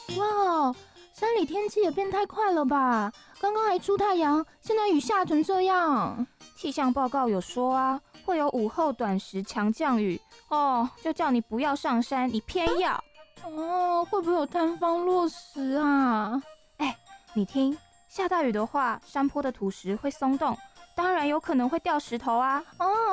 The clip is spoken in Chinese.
哇，山里天气也变太快了吧？刚刚还出太阳，现在雨下成这样。 气象报告有说啊，会有午后短时强降雨哦，就叫你不要上山，你偏要。 哦，会不会有塌方落石啊？ 你听，下大雨的话，山坡的土石会松动，当然有可能会掉石头啊。 哦，